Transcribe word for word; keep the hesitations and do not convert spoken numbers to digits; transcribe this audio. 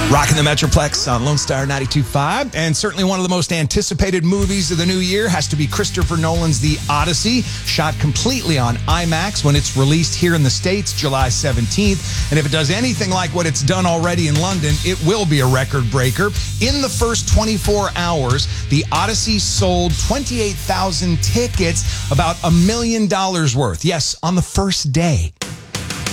Rocking the Metroplex on Lone Star ninety-two point five. And certainly one of the most anticipated movies of the new year has to be Christopher Nolan's The Odyssey, shot completely on IMAX when it's released here in the States July seventeenth. And if it does anything like what it's done already in London, it will be a record breaker. In the first twenty-four hours, The Odyssey sold twenty-eight thousand tickets, about a million dollars worth. Yes, on the first day.